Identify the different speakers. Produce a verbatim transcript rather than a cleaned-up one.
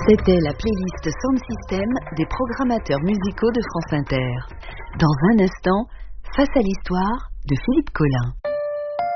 Speaker 1: C'était la playlist Sound System des programmateurs musicaux de France Inter. Dans un instant, Face à l'histoire de Philippe Collin.